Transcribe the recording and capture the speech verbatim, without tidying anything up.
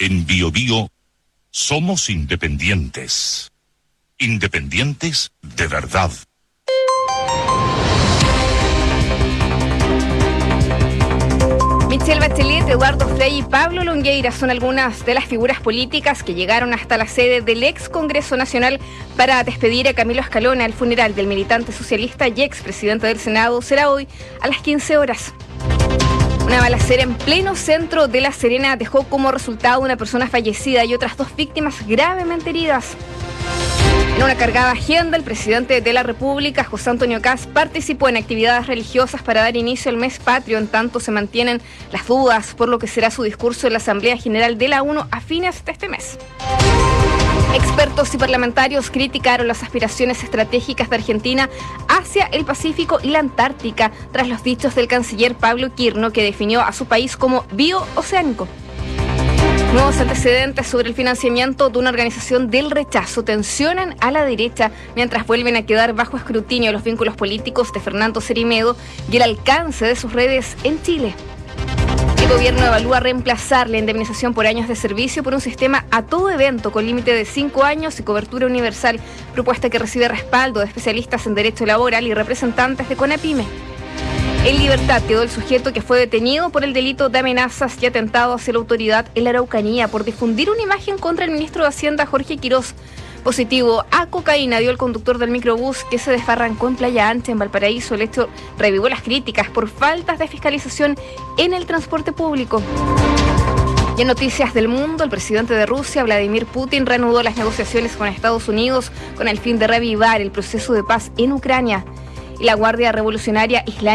En Bio Bio somos independientes. Independientes de verdad. Michelle Bachelet, Eduardo Frei y Pablo Longueira son algunas de las figuras políticas que llegaron hasta la sede del ex Congreso Nacional para despedir a Camilo Escalona. El funeral del militante socialista y expresidente del Senado será hoy a las quince horas. Una balacera en pleno centro de La Serena dejó como resultado una persona fallecida y otras dos víctimas gravemente heridas. En una cargada agenda, el presidente de la República, José Antonio Kast, participó en actividades religiosas para dar inicio al mes patrio, en tanto se mantienen las dudas por lo que será su discurso en la Asamblea General de la ONU a fines de este mes. Expertos y parlamentarios criticaron las aspiraciones estratégicas de Argentina hacia el Pacífico y la Antártica, tras los dichos del canciller Pablo Quirno, que definió a su país como biooceánico. Nuevos antecedentes sobre el financiamiento de una organización del rechazo tensionan a la derecha, mientras vuelven a quedar bajo escrutinio los vínculos políticos de Fernando Cerime y el alcance de sus redes en Chile. El gobierno evalúa reemplazar la indemnización por años de servicio por un sistema a todo evento con límite de cinco años y cobertura universal, propuesta que recibe respaldo de especialistas en derecho laboral y representantes de CONAPYME. En libertad quedó el sujeto que fue detenido por el delito de amenazas y atentado hacia la autoridad en la Araucanía por difundir una imagen contra el ministro de Hacienda, Jorge Quirós. Positivo a cocaína dio el conductor del microbús que se desbarrancó en Playa Ancha, en Valparaíso. El hecho revivó las críticas por faltas de fiscalización en el transporte público. Y en noticias del mundo, el presidente de Rusia, Vladimir Putin, reanudó las negociaciones con Estados Unidos con el fin de reavivar el proceso de paz en Ucrania. Y la Guardia Revolucionaria Islámica